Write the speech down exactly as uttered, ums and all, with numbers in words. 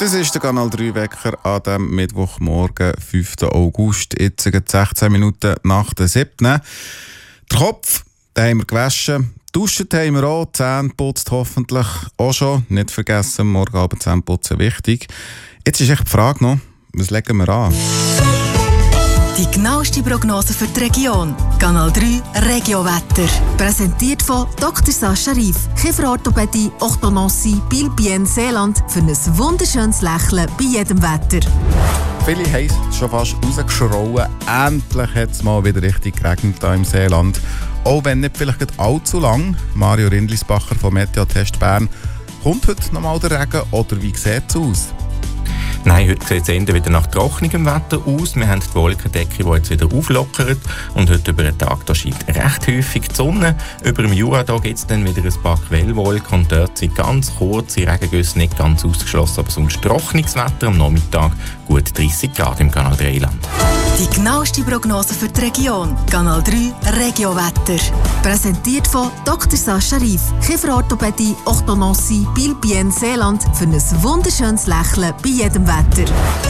Das ist der Kanal drei Wecker an dem Mittwochmorgen, fünften August, jetzt sechzehn Minuten nach der siebten Der Kopf, den haben wir gewaschen. Duschen haben wir auch, Zähne putzt hoffentlich auch schon. Nicht vergessen, morgen Abend Zähne putzen, wichtig. Jetzt ist echt die Frage noch, was legen wir an? Die genaueste Prognose für die Region. Kanal drei Regiowetter. Präsentiert von Doktor Sascha Rief. Kieferorthopädie, Orthodontie, Biel-Bien, Seeland. Für ein wunderschönes Lächeln bei jedem Wetter. Viele haben es schon fast rausgeschrauen. Endlich hat es mal wieder richtig geregnet hier im Seeland. Auch wenn nicht vielleicht allzu lang. Mario Rindlisbacher vom Meteotest Bern. Kommt heute noch mal der Regen oder wie sieht es aus? Nein, heute sieht es eher wieder nach trockenem Wetter aus. Wir haben die Wolkendecke, die jetzt wieder auflockert. Und heute über den Tag da scheint recht häufig die Sonne. Über dem Jura gibt es dann wieder ein paar Quellwolken. Und dort sind ganz kurze Regengüsse nicht ganz ausgeschlossen. Aber sonst trockenes Wetter am Nachmittag. Gut dreißig Grad im Kanal drei Land. Die genaueste Prognose für die Region. Kanal drei Regiowetter. Präsentiert von Doktor Sascha Rief. Kieferorthopädie, Orthodontie, Biel-Bien, Seeland. Für ein wunderschönes Lächeln bei jedem Wetter.